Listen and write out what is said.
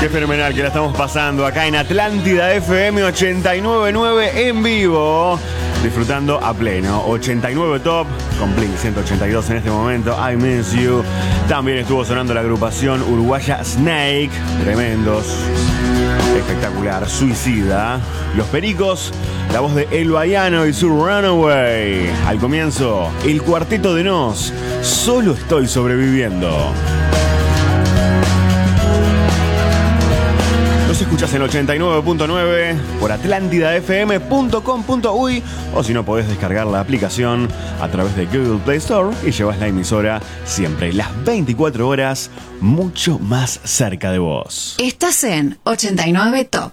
Qué fenomenal que la estamos pasando acá en Atlántida FM 89.9 en vivo. Disfrutando a pleno. 89 Top con Blink 182 en este momento. I Miss You. También estuvo sonando la agrupación uruguaya Snake. Tremendos. Espectacular. Suicida. Los Pericos. La voz de El Baiano y su Runaway. Al comienzo, el Cuarteto de Nos. Solo estoy sobreviviendo. Nos escuchas en 89.9 por atlantidafm.com.uy o si no podés descargar la aplicación a través de Google Play Store y llevas la emisora siempre las 24 horas mucho más cerca de vos. Estás en 89 Top.